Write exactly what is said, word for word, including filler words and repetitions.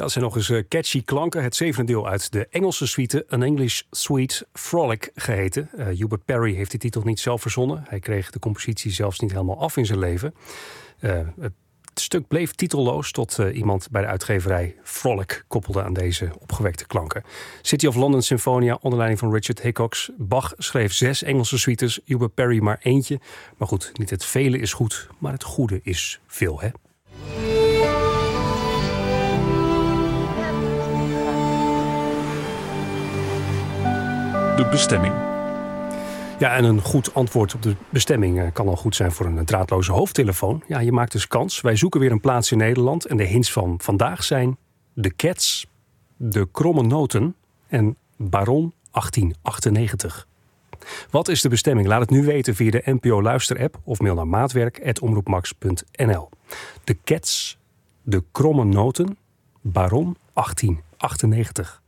Dat zijn nog eens uh, catchy klanken. Het zevende deel uit de Engelse suite An English Suite Frolic geheten. Uh, Hubert Parry heeft die titel niet zelf verzonnen. Hij kreeg de compositie zelfs niet helemaal af in zijn leven. Uh, het stuk bleef titelloos tot uh, iemand bij de uitgeverij Frolic koppelde aan deze opgewekte klanken. City of London Sinfonia onder leiding van Richard Hickox. Bach schreef zes Engelse suites, Hubert Parry maar eentje. Maar goed, niet het vele is goed, maar het goede is veel, hè? De bestemming. Ja, en een goed antwoord op de bestemming kan al goed zijn voor een draadloze hoofdtelefoon. Ja, je maakt dus kans. Wij zoeken weer een plaats in Nederland. En de hints van vandaag zijn de Cats, de Kromme Noten en Baron achttien achtennegentig. Wat is de bestemming? Laat het nu weten via de N P O Luister-app of mail naar maatwerk apenstaartje omroepmax punt n l. De Cats, de Kromme Noten, Baron achttien achtennegentig.